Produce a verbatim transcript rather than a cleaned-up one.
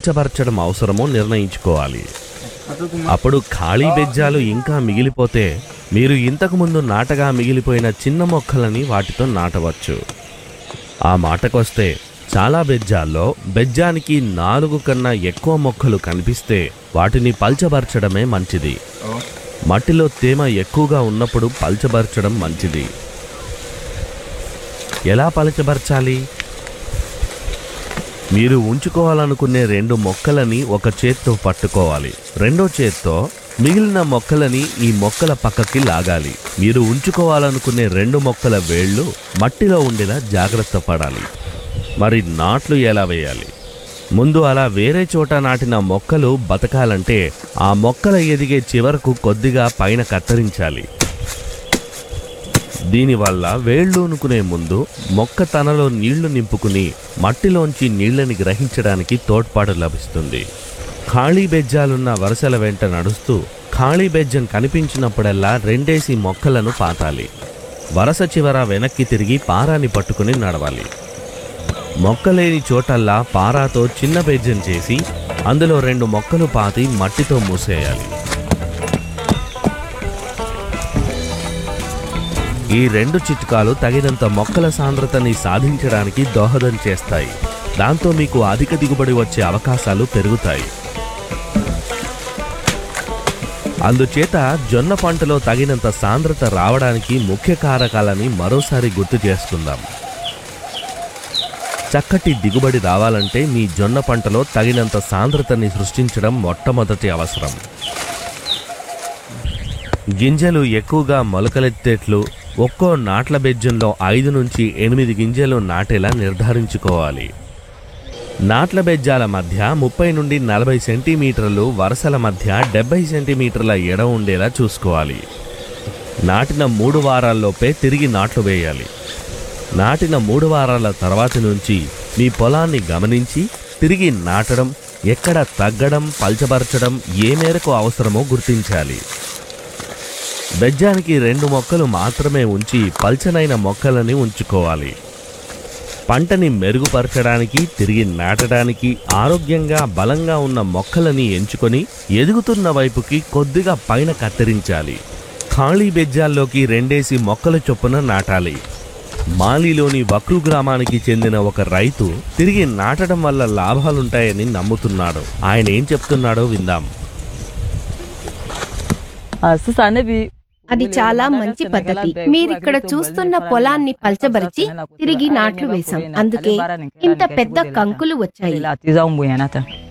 పల్చబరచడం అవసరమో నిర్ణయించుకోవాలి. అప్పుడు ఖాళీ బెజ్జాలు ఇంకా మిగిలిపోతే మీరు ఇంతకుముందు నాటగా మిగిలిపోయిన చిన్న మొక్కలని వాటితో నాటవచ్చు. ఆ మాటకొస్తే చాలా బెజ్జాల్లో బెజ్జానికి నాలుగు కన్నా ఎక్కువ మొక్కలు కనిపిస్తే వాటిని పల్చబరచడమే మంచిది. మట్టిలో తేమ ఎక్కువగా ఉన్నప్పుడు పల్చబరచడం మంచిది. ఎలా పలచబరచాలి? మీరు ఉంచుకోవాలనుకునే రెండు మొక్కలని ఒక చేత్తో పట్టుకోవాలి. రెండో చేత్తో మిగిలిన మొక్కలని ఈ మొక్కల పక్కకి లాగాలి. మీరు ఉంచుకోవాలనుకునే రెండు మొక్కల వేళ్ళు మట్టిలో ఉండేలా జాగ్రత్త పడాలి. మరి నాట్లు ఎలా వేయాలి? ముందు అలా వేరే చోట నాటిన మొక్కలు బతకాలంటే ఆ మొక్కల ఎదిగే చివరకు కొద్దిగా పైన కత్తిరించాలి. దీనివల్ల వేళ్ళూనుకునే ముందు మొక్క తనలో నీళ్లు నింపుకుని మట్టిలోంచి నీళ్లని గ్రహించడానికి తోడ్పాటు లభిస్తుంది. ఖాళీ బెజ్జాలున్న వరుసల వెంట నడుస్తూ ఖాళీ బెజ్జం కనిపించినప్పుడల్లా రెండేసి మొక్కలను పాతాలి. వరస చివర వెనక్కి తిరిగి పారాని పట్టుకుని నడవాలి. మొక్కలేని చోటల్లా పారాతో చిన్న బెజ్జం చేసి అందులో రెండు మొక్కలు పాతి మట్టితో మూసేయాలి. ఈ రెండు చిట్కాలు తగినంత మొక్కల సాంద్రతని సాధించడానికి దోహదం చేస్తాయి. దాంతో మీకు అధిక దిగుబడి వచ్చే అవకాశాలు పెరుగుతాయి. అందుచేత జొన్న పంటలో తగినంత సాంద్రత రావడానికి ముఖ్య కారకాలని మరోసారి గుర్తు చేసుకుందాం. చక్కటి దిగుబడి రావాలంటే మీ జొన్న పంటలో తగినంత సాంద్రతని సృష్టించడం మొట్టమొదటి అవసరం. గింజలు ఎక్కువగా మొలకలెత్తేట్లు ఒక్కో నాట్ల బెజ్జంలో ఐదు నుంచి ఎనిమిది గింజలు నాటేలా నిర్ధారించుకోవాలి. నాట్ల బెజ్జాల మధ్య ముప్పై నుండి నలభై సెంటీమీటర్లు, వరుసల మధ్య డెబ్బై సెంటీమీటర్ల ఎడ ఉండేలా చూసుకోవాలి. నాటిన మూడు వారాల్లోపే తిరిగి నాట్లు వేయాలి. నాటిన మూడు వారాల తర్వాత నుంచి మీ పొలాన్ని గమనించి తిరిగి నాటడం, ఎక్కడ తగ్గడం, పల్చబరచడం ఏ మేరకు అవసరమో గుర్తించాలి. బెజ్జానికి రెండు మొక్కలు మాత్రమే ఉంచి పల్చనైన మొక్కలని ఉంచుకోవాలి. పంటని మెరుగుపరచడానికి, తిరిగి నాటడానికి ఆరోగ్యంగా బలంగా ఉన్న మొక్కలని ఎంచుకొని ఎదుగుతున్న వైపుకి కొద్దిగా పైన కత్తిరించాలి. ఖాళీ బెజ్జాల్లోకి రెండేసి మొక్కల చొప్పున నాటాలి. మాలిలోని వక్రు గ్రామానికి చెందిన ఒక రైతు తిరిగి నాటడం వల్ల లాభాలుంటాయని నమ్ముతున్నాడు. ఆయన ఏం చెప్తున్నాడో విందాం. అది చాలా మంచి పద్ధతి. మీరిక్కడ చూస్తున్న పొలాన్ని పల్చబరిచి తిరిగి నాట్లు వేశాం. అందుకే ఇంత పెద్ద కంకులు వచ్చాయి.